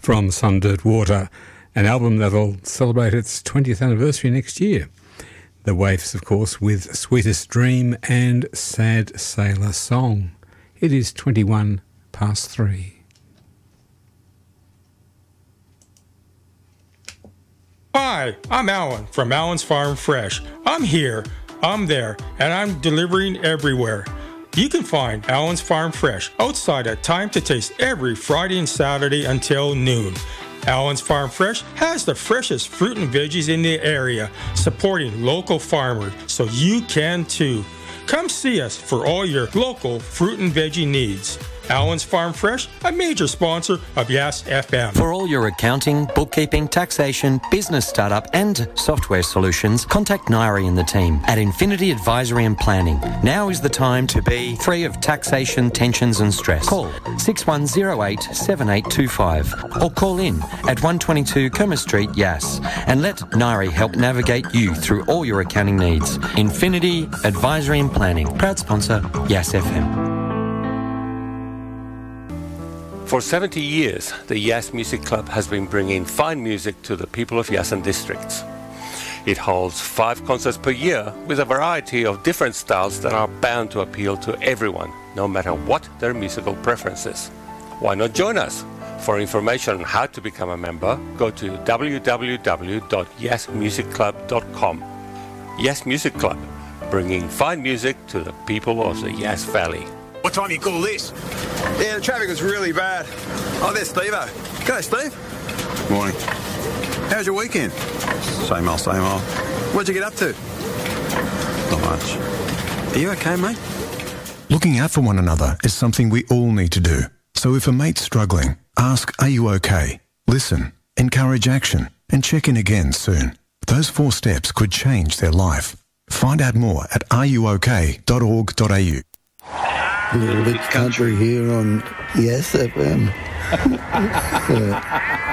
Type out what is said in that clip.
from Sun Dirt Water, an album that'll celebrate its 20th anniversary next year. The Waifs, of course, with Sweetest Dream and Sad Sailor Song. It is 21 past 3. Hi, I'm Alan from Alan's Farm Fresh. I'm here, I'm there, and I'm delivering everywhere. You can find Alan's Farm Fresh outside at Time to Taste every Friday and Saturday until noon. Alan's Farm Fresh has the freshest fruit and veggies in the area, supporting local farmers, so you can too. Come see us for all your local fruit and veggie needs. Alan's Farm Fresh, a major sponsor of Yes FM. For all your accounting, bookkeeping, taxation, business startup and software solutions, contact Nairi and the team at Infinity Advisory and Planning. Now is the time to be free of taxation, tensions and stress. Call 6108 7825 or call in at 122 Kerma Street, Yass, and let Nairi help navigate you through all your accounting needs. Infinity Advisory and Planning, proud sponsor, Yass FM. For 70 years, the Yass Music Club has been bringing fine music to the people of Yass districts. It holds 5 concerts per year with a variety of different styles that are bound to appeal to everyone, no matter what their musical preferences. Why not join us? For information on how to become a member, go to www.yassmusicclub.com. Yass Music Club, bringing fine music to the people of the Yass Valley. What time do you call this? Yeah, the traffic was really bad. Oh, there's Steve-o. G'day, Steve. Morning. How's your weekend? Same old, same old. What'd you get up to? Not much. Are you okay, mate? Looking out for one another is something we all need to do. So if a mate's struggling, ask, are you okay? Listen, encourage action, and check in again soon. Those 4 steps could change their life. Find out more at ruok.org.au. A little bit country here on Yes FM.